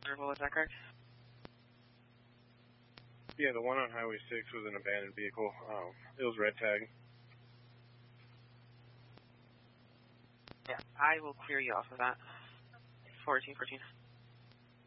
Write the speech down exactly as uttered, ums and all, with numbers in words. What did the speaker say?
Observable, is that correct? Yeah, the one on Highway six was an abandoned vehicle. Um, it was red tag. Yeah, I will clear you off of that. fourteen fourteen.